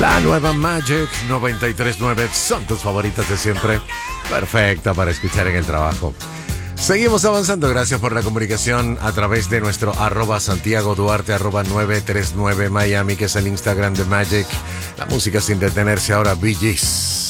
La nueva Magic 93.9 son tus favoritas de siempre. Perfecta para escuchar en el trabajo. Seguimos avanzando, gracias por la comunicación a través de nuestro @Santiago Duarte, @939 Miami, que es el Instagram de Magic. La música sin detenerse ahora, Bee Gees.